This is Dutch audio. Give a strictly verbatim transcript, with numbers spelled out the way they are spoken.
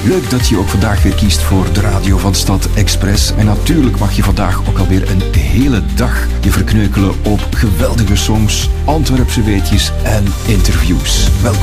Leuk dat je ook vandaag weer kiest voor de radio van Stad Express. En natuurlijk mag je vandaag ook alweer een hele dag je verkneukelen op geweldige songs, Antwerpse weetjes en interviews. Welkom.